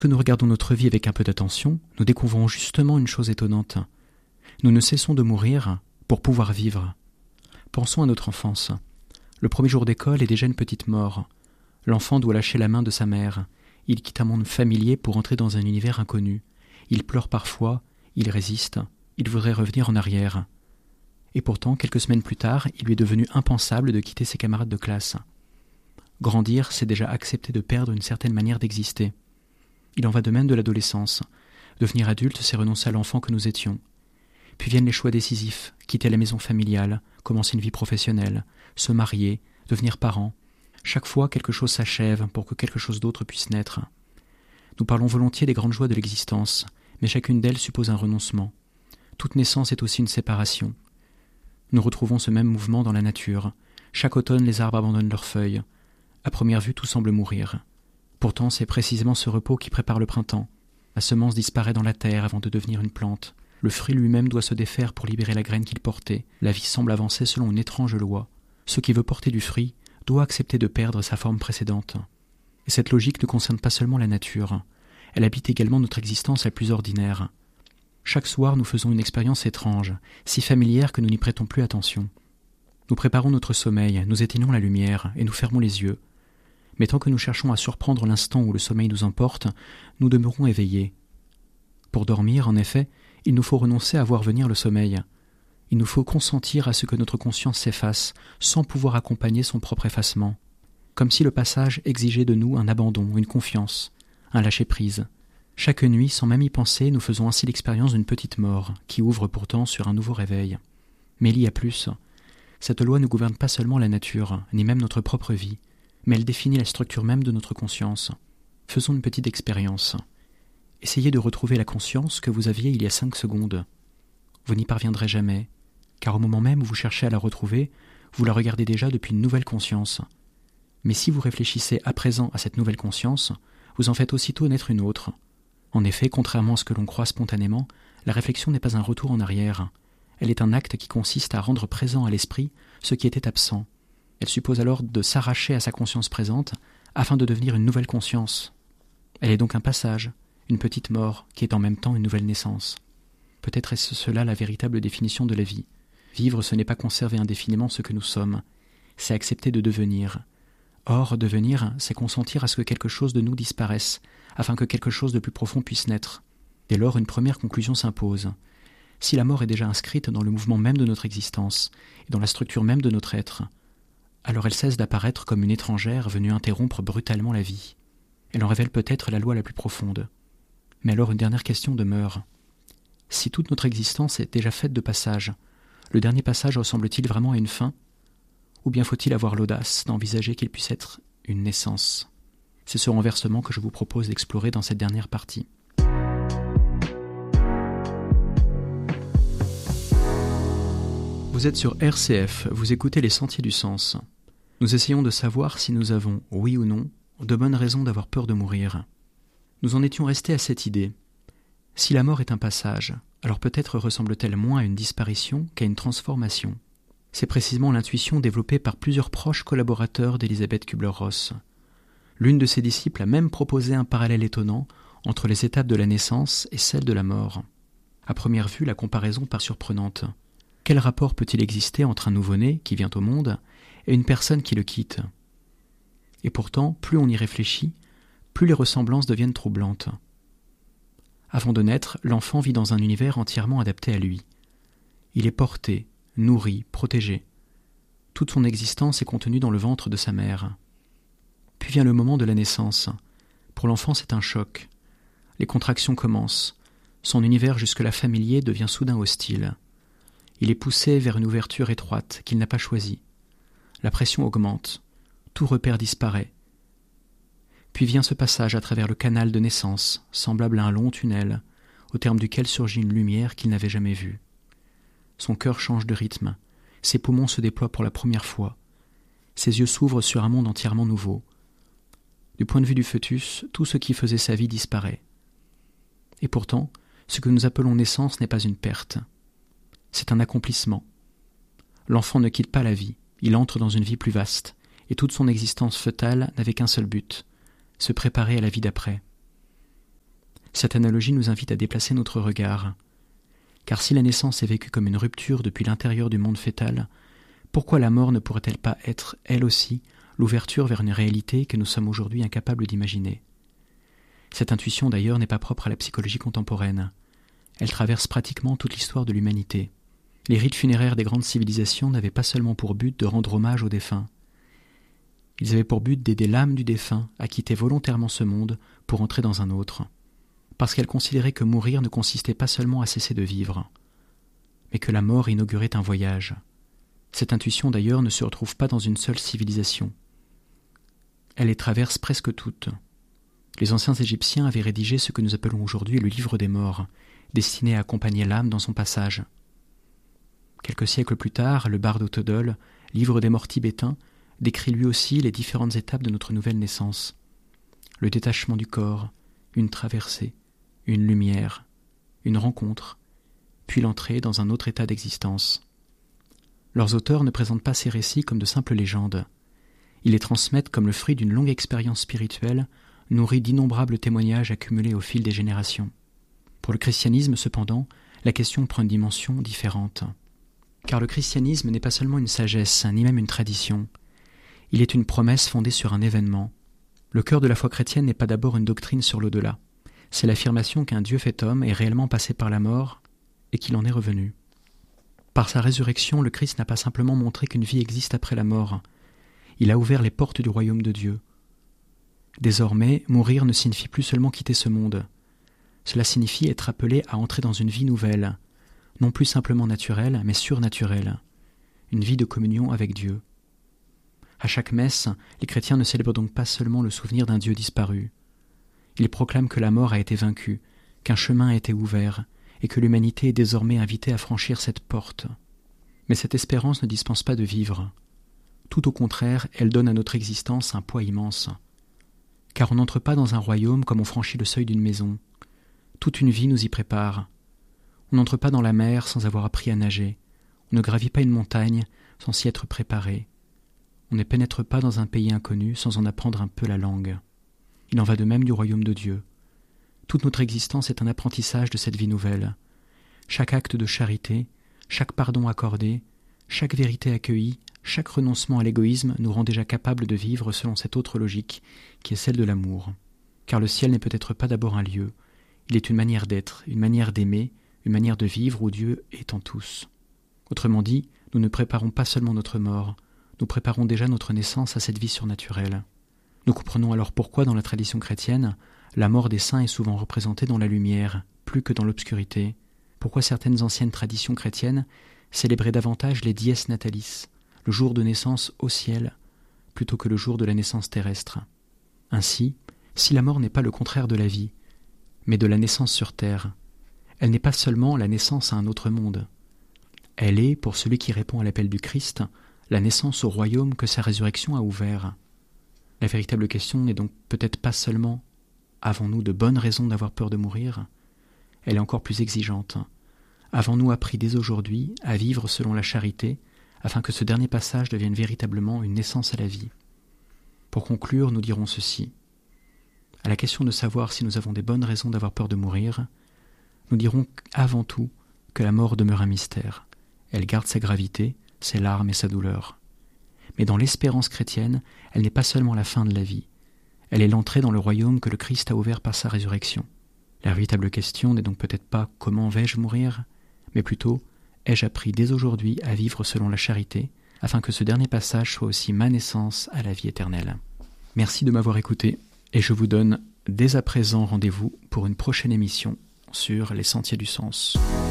Que nous regardons notre vie avec un peu d'attention, nous découvrons justement une chose étonnante. Nous ne cessons de mourir pour pouvoir vivre. Pensons à notre enfance. Le premier jour d'école est déjà une petite mort. L'enfant doit lâcher la main de sa mère. Il quitte un monde familier pour entrer dans un univers inconnu. Il pleure parfois, il résiste, il voudrait revenir en arrière. Et pourtant, quelques semaines plus tard, il lui est devenu impensable de quitter ses camarades de classe. Grandir, c'est déjà accepter de perdre une certaine manière d'exister. Il en va de même de l'adolescence. Devenir adulte, c'est renoncer à l'enfant que nous étions. Puis viennent les choix décisifs, quitter la maison familiale, commencer une vie professionnelle, se marier, devenir parent. Chaque fois, quelque chose s'achève pour que quelque chose d'autre puisse naître. Nous parlons volontiers des grandes joies de l'existence, mais chacune d'elles suppose un renoncement. Toute naissance est aussi une séparation. Nous retrouvons ce même mouvement dans la nature. Chaque automne, les arbres abandonnent leurs feuilles. À première vue, tout semble mourir. Pourtant, c'est précisément ce repos qui prépare le printemps. La semence disparaît dans la terre avant de devenir une plante. Le fruit lui-même doit se défaire pour libérer la graine qu'il portait. La vie semble avancer selon une étrange loi. Ce qui veut porter du fruit doit accepter de perdre sa forme précédente. Et cette logique ne concerne pas seulement la nature. Elle habite également notre existence la plus ordinaire. Chaque soir, nous faisons une expérience étrange, si familière que nous n'y prêtons plus attention. Nous préparons notre sommeil, nous éteignons la lumière et nous fermons les yeux. Mais tant que nous cherchons à surprendre l'instant où le sommeil nous emporte, nous demeurons éveillés. Pour dormir, en effet, il nous faut renoncer à voir venir le sommeil. Il nous faut consentir à ce que notre conscience s'efface, sans pouvoir accompagner son propre effacement. Comme si le passage exigeait de nous un abandon, une confiance, un lâcher-prise. Chaque nuit, sans même y penser, nous faisons ainsi l'expérience d'une petite mort, qui ouvre pourtant sur un nouveau réveil. Mais il y a plus. Cette loi ne gouverne pas seulement la nature, ni même notre propre vie, mais elle définit la structure même de notre conscience. Faisons une petite expérience. Essayez de retrouver la conscience que vous aviez il y a 5 secondes. Vous n'y parviendrez jamais, car au moment même où vous cherchez à la retrouver, vous la regardez déjà depuis une nouvelle conscience. Mais si vous réfléchissez à présent à cette nouvelle conscience, vous en faites aussitôt naître une autre. En effet, contrairement à ce que l'on croit spontanément, la réflexion n'est pas un retour en arrière. Elle est un acte qui consiste à rendre présent à l'esprit ce qui était absent. Elle suppose alors de s'arracher à sa conscience présente afin de devenir une nouvelle conscience. Elle est donc un passage, une petite mort qui est en même temps une nouvelle naissance. Peut-être est-ce cela la véritable définition de la vie. Vivre, ce n'est pas conserver indéfiniment ce que nous sommes, c'est accepter de devenir. Or, devenir, c'est consentir à ce que quelque chose de nous disparaisse, afin que quelque chose de plus profond puisse naître. Dès lors, une première conclusion s'impose. Si la mort est déjà inscrite dans le mouvement même de notre existence, et dans la structure même de notre être, alors elle cesse d'apparaître comme une étrangère venue interrompre brutalement la vie. Elle en révèle peut-être la loi la plus profonde. Mais alors une dernière question demeure. Si toute notre existence est déjà faite de passages, le dernier passage ressemble-t-il vraiment à une fin ? Ou bien faut-il avoir l'audace d'envisager qu'il puisse être une naissance ? C'est ce renversement que je vous propose d'explorer dans cette dernière partie. Vous êtes sur RCF, vous écoutez Les Sentiers du Sens. Nous essayons de savoir si nous avons, oui ou non, de bonnes raisons d'avoir peur de mourir. Nous en étions restés à cette idée. Si la mort est un passage, alors peut-être ressemble-t-elle moins à une disparition qu'à une transformation. C'est précisément l'intuition développée par plusieurs proches collaborateurs d'Elisabeth Kübler-Ross. L'une de ses disciples a même proposé un parallèle étonnant entre les étapes de la naissance et celles de la mort. À première vue, la comparaison paraît surprenante. Quel rapport peut-il exister entre un nouveau-né qui vient au monde et une personne qui le quitte ? Et pourtant, plus on y réfléchit, plus les ressemblances deviennent troublantes. Avant de naître, l'enfant vit dans un univers entièrement adapté à lui. Il est porté, nourri, protégé. Toute son existence est contenue dans le ventre de sa mère. Puis vient le moment de la naissance. Pour l'enfant, c'est un choc. Les contractions commencent. Son univers jusque-là familier devient soudain hostile. Il est poussé vers une ouverture étroite qu'il n'a pas choisie. La pression augmente. Tout repère disparaît. Puis vient ce passage à travers le canal de naissance, semblable à un long tunnel, au terme duquel surgit une lumière qu'il n'avait jamais vue. Son cœur change de rythme, ses poumons se déploient pour la première fois, ses yeux s'ouvrent sur un monde entièrement nouveau. Du point de vue du fœtus, tout ce qui faisait sa vie disparaît. Et pourtant, ce que nous appelons naissance n'est pas une perte. C'est un accomplissement. L'enfant ne quitte pas la vie, il entre dans une vie plus vaste, et toute son existence fœtale n'avait qu'un seul but, se préparer à la vie d'après. Cette analogie nous invite à déplacer notre regard. Car si la naissance est vécue comme une rupture depuis l'intérieur du monde fœtal, pourquoi la mort ne pourrait-elle pas être, elle aussi, l'ouverture vers une réalité que nous sommes aujourd'hui incapables d'imaginer ? Cette intuition d'ailleurs n'est pas propre à la psychologie contemporaine. Elle traverse pratiquement toute l'histoire de l'humanité. Les rites funéraires des grandes civilisations n'avaient pas seulement pour but de rendre hommage aux défunts. Ils avaient pour but d'aider l'âme du défunt à quitter volontairement ce monde pour entrer dans un autre, parce qu'elles considéraient que mourir ne consistait pas seulement à cesser de vivre, mais que la mort inaugurait un voyage. Cette intuition d'ailleurs ne se retrouve pas dans une seule civilisation. Elle les traverse presque toutes. Les anciens Égyptiens avaient rédigé ce que nous appelons aujourd'hui le livre des morts, destiné à accompagner l'âme dans son passage. Quelques siècles plus tard, le barde Autodole, livre des morts tibétains, décrit lui aussi les différentes étapes de notre nouvelle naissance. Le détachement du corps, une traversée, une lumière, une rencontre, puis l'entrée dans un autre état d'existence. Leurs auteurs ne présentent pas ces récits comme de simples légendes. Ils les transmettent comme le fruit d'une longue expérience spirituelle, nourrie d'innombrables témoignages accumulés au fil des générations. Pour le christianisme, cependant, la question prend une dimension différente. Car le christianisme n'est pas seulement une sagesse, ni même une tradition. Il est une promesse fondée sur un événement. Le cœur de la foi chrétienne n'est pas d'abord une doctrine sur l'au-delà. C'est l'affirmation qu'un Dieu fait homme est réellement passé par la mort et qu'il en est revenu. Par sa résurrection, le Christ n'a pas simplement montré qu'une vie existe après la mort. Il a ouvert les portes du royaume de Dieu. Désormais, mourir ne signifie plus seulement quitter ce monde. Cela signifie être appelé à entrer dans une vie nouvelle, non plus simplement naturelle, mais surnaturelle, une vie de communion avec Dieu. À chaque messe, les chrétiens ne célèbrent donc pas seulement le souvenir d'un Dieu disparu. Ils proclament que la mort a été vaincue, qu'un chemin a été ouvert, et que l'humanité est désormais invitée à franchir cette porte. Mais cette espérance ne dispense pas de vivre. Tout au contraire, elle donne à notre existence un poids immense. Car on n'entre pas dans un royaume comme on franchit le seuil d'une maison. Toute une vie nous y prépare. On n'entre pas dans la mer sans avoir appris à nager. On ne gravit pas une montagne sans s'y être préparé. On ne pénètre pas dans un pays inconnu sans en apprendre un peu la langue. Il en va de même du royaume de Dieu. Toute notre existence est un apprentissage de cette vie nouvelle. Chaque acte de charité, chaque pardon accordé, chaque vérité accueillie, chaque renoncement à l'égoïsme nous rend déjà capables de vivre selon cette autre logique, qui est celle de l'amour. Car le ciel n'est peut-être pas d'abord un lieu, il est une manière d'être, une manière d'aimer, une manière de vivre où Dieu est en tous. Autrement dit, nous ne préparons pas seulement notre mort, nous préparons déjà notre naissance à cette vie surnaturelle. Nous comprenons alors pourquoi, dans la tradition chrétienne, la mort des saints est souvent représentée dans la lumière, plus que dans l'obscurité. Pourquoi certaines anciennes traditions chrétiennes célébraient davantage les dies natalis, le jour de naissance au ciel, plutôt que le jour de la naissance terrestre. Ainsi, si la mort n'est pas le contraire de la vie, mais de la naissance sur terre, elle n'est pas seulement la naissance à un autre monde. Elle est, pour celui qui répond à l'appel du Christ, la naissance au royaume que sa résurrection a ouvert. La véritable question n'est donc peut-être pas seulement « avons-nous de bonnes raisons d'avoir peur de mourir ?» Elle est encore plus exigeante. Avons-nous appris dès aujourd'hui à vivre selon la charité, afin que ce dernier passage devienne véritablement une naissance à la vie? Pour conclure, nous dirons ceci. À la question de savoir si nous avons des bonnes raisons d'avoir peur de mourir, nous dirons avant tout que la mort demeure un mystère. Elle garde sa gravité, ses larmes et sa douleur. Mais dans l'espérance chrétienne, elle n'est pas seulement la fin de la vie. Elle est l'entrée dans le royaume que le Christ a ouvert par sa résurrection. La véritable question n'est donc peut-être pas « comment vais-je mourir ?», mais plutôt « ai-je appris dès aujourd'hui à vivre selon la charité, afin que ce dernier passage soit aussi ma naissance à la vie éternelle ?» Merci de m'avoir écouté, et je vous donne dès à présent rendez-vous pour une prochaine émission sur les Sentiers du Sens.